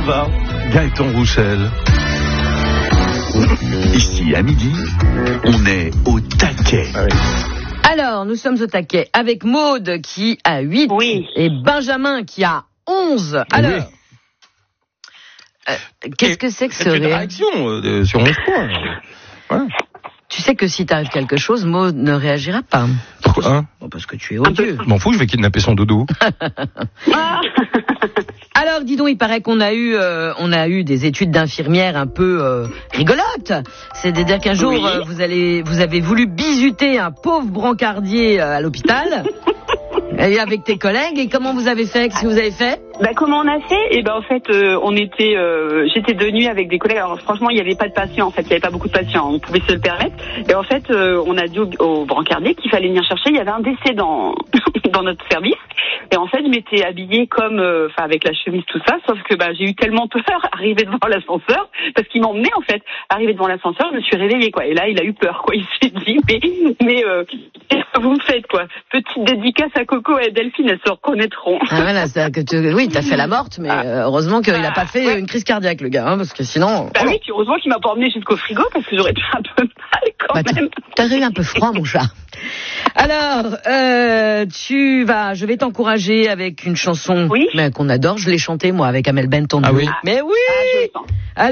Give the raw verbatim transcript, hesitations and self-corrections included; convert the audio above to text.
va, Gaëtan Roussel? Ici, à midi, on est au taquet. Ah oui. Alors, nous sommes au taquet avec Maude qui a huit oui. et Benjamin qui a onze. Alors, Oui. euh, qu'est-ce Et que c'est que ce c'est une rire? réaction euh, sur onze points. Voilà. Tu sais que si t'arrive quelque chose, Maude ne réagira pas. Pourquoi hein Bon, parce que tu es odieux. Je m'en fous, je vais kidnapper son doudou. Ah. Alors, dis donc, il paraît qu'on a eu, euh, on a eu des études d'infirmière un peu euh, rigolotes. C'est-à-dire qu'un jour, Oui. euh, vous allez, vous avez voulu bisuter un pauvre brancardier euh, à l'hôpital. Et avec tes collègues, et comment vous avez fait? Qu'est-ce que vous avez fait? Bah comment on a fait? Et ben en fait euh, on était, euh, j'étais de nuit avec des collègues. Alors franchement il n'y avait pas de patients en fait, il n'y avait pas beaucoup de patients, on pouvait se le permettre. Et en fait euh, on a dit au, au brancardier qu'il fallait venir chercher. Il y avait un décès dans dans notre service. Et en fait je m'étais habillée comme, enfin euh, avec la chemise tout ça, sauf que bah j'ai eu tellement peur arrivé devant l'ascenseur parce qu'il m'emmenait en fait. Arrivé devant l'ascenseur, je me suis réveillée quoi. Et là il a eu peur quoi. Il s'est dit mais mais euh, qu'est-ce que vous me faites quoi? Petite dédicace à Coco et à Delphine, elles se reconnaîtront. Ah voilà, c'est que tu, oui, t'as fait la morte, mais euh, heureusement qu'il n'a pas fait ouais. une crise cardiaque, le gars, hein, parce que sinon. Bah oui, puis heureusement qu'il m'a pas emmené jusqu'au frigo parce que j'aurais fait un peu mal quand Bah, même. t'as eu un peu froid, mon chat. Alors, euh, tu vas, je vais t'encourager avec une chanson Oui. mais qu'on adore. Je l'ai chantée moi avec Amel Bent en Ah duo. oui. Mais oui. Ah, je le sens.